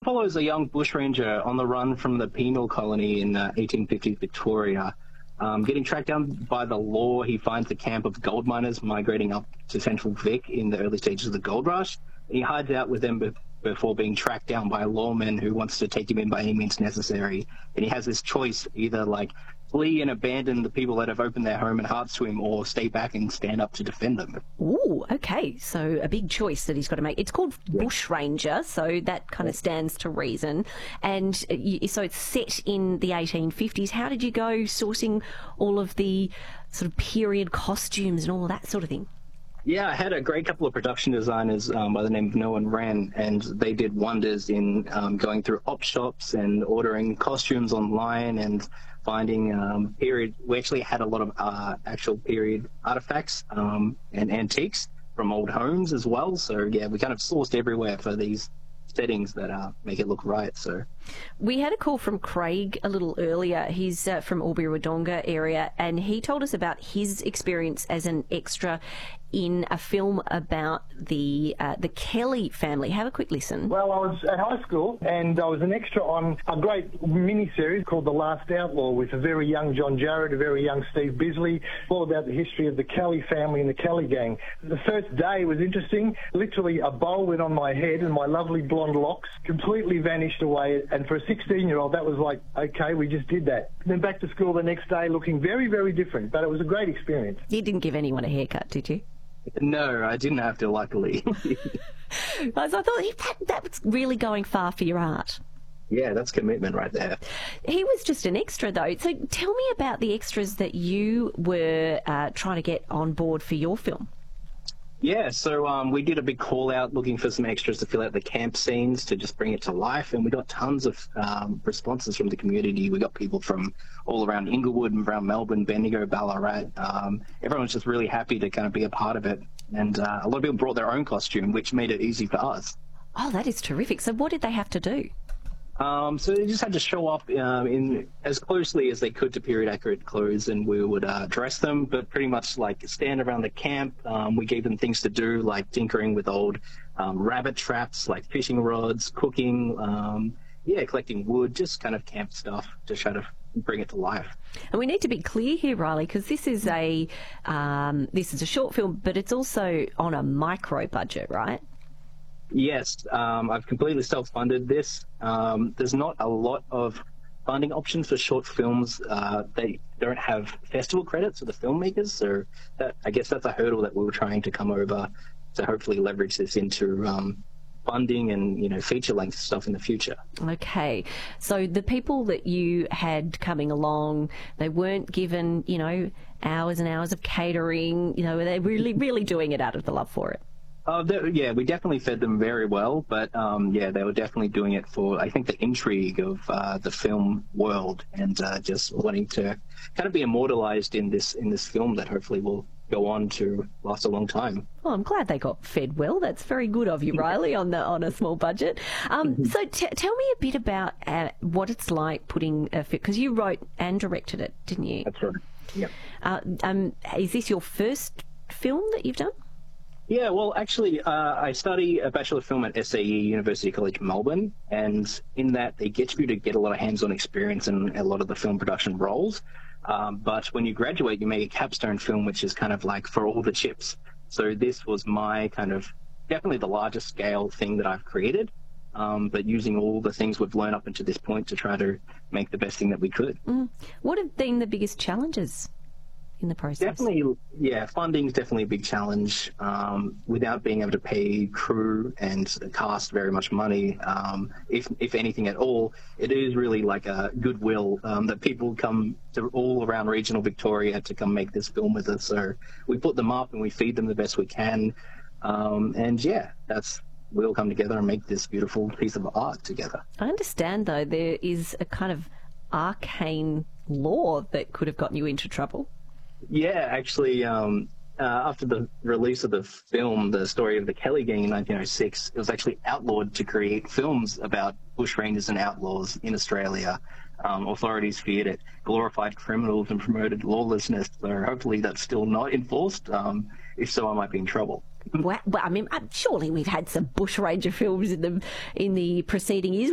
follows a young bushranger on the run from the penal colony in 1850s Victoria. Getting tracked down by the law, he finds a camp of gold miners migrating up to Central Vic in the early stages of the gold rush. He hides out with them before being tracked down by a lawman who wants to take him in by any means necessary. And he has this choice, either like flee and abandon the people that have opened their home and hearts to him, or stay back and stand up to defend them. Ooh, okay. So a big choice that he's got to make. It's called Bushranger, so that kind of stands to reason. And so it's set in the 1850s. How did you go sourcing all of the sort of period costumes and all of that sort of thing? Yeah, I had a great couple of production designers by the name of Noah and Ren, and they did wonders in going through op shops and ordering costumes online and finding period. We actually had a lot of actual period artifacts and antiques from old homes as well. So yeah, we kind of sourced everywhere for these settings that make it look right. So we had a call from Craig a little earlier. He's from Albury-Wodonga area, and he told us about his experience as an extra in a film about the Kelly family. Have a quick listen. Well, I was at high school and I was an extra on a great mini-series called The Last Outlaw with a very young John Jarrett, a very young Steve Bisley, all about the history of the Kelly family and the Kelly gang. The first day was interesting. Literally a bowl went on my head and my lovely blonde locks completely vanished away. And for a 16-year-old, that was like, okay, we just did that. Then back to school the next day looking very, very different, but it was a great experience. You didn't give anyone a haircut, did you? No, I didn't have to, luckily. So I thought that was really going far for your art. Yeah, that's commitment right there. He was just an extra, though. So tell me about the extras that you were trying to get on board for your film. Yeah, so we did a big call out looking for some extras to fill out the camp scenes to just bring it to life, and we got tons of responses from the community. We got people from all around Inglewood and around Melbourne, Bendigo, Ballarat. Everyone was just really happy to kind of be a part of it, and a lot of people brought their own costume, which made it easy for us. Oh, that is terrific. So what did they have to do? So they just had to show up in as closely as they could to period accurate clothes, and we would dress them, but pretty much like stand around the camp. We gave them things to do like tinkering with old rabbit traps, like fishing rods, cooking, collecting wood, just kind of camp stuff to try to bring it to life. And we need to be clear here, Riley, because this is a short film, but it's also on a micro budget, right? Yes, I've completely self-funded this. There's not a lot of funding options for short films. They don't have festival credits for the filmmakers, so I guess that's a hurdle that we were trying to come over to hopefully leverage this into funding and feature-length stuff in the future. Okay, so the people that you had coming along, they weren't given hours and hours of catering. Were they really doing it out of the love for it? Yeah, we definitely fed them very well, but they were definitely doing it for, I think, the intrigue of the film world and just wanting to kind of be immortalized in this film that hopefully will go on to last a long time. Well, I'm glad they got fed well. That's very good of you, Riley, on a small budget. So tell me a bit about what it's like putting a film, because you wrote and directed it, didn't you? That's right. Yep. Is this your first film that you've done? Yeah, well, actually, I study a Bachelor of Film at SAE, University College Melbourne, and in that they get you to get a lot of hands-on experience in a lot of the film production roles. But when you graduate, you make a capstone film, which is kind of like for all the chips. So this was my kind of definitely the largest scale thing that I've created, but using all the things we've learned up until this point to try to make the best thing that we could. What have been the biggest challenges in the process? Definitely, yeah, funding is definitely a big challenge. Without being able to pay crew and cast very much money, if anything at all, it is really like a goodwill that people come to all around regional Victoria to come make this film with us. So we put them up and we feed them the best we can. We all come together and make this beautiful piece of art together. I understand, though, there is a kind of arcane law that could have gotten you into trouble. Yeah, actually, after the release of the film, The Story of the Kelly Gang in 1906, it was actually outlawed to create films about bushrangers and outlaws in Australia. Authorities feared it glorified criminals and promoted lawlessness, so hopefully that's still not enforced. If so, I might be in trouble. Well, I mean, surely we've had some bushranger films in the preceding years.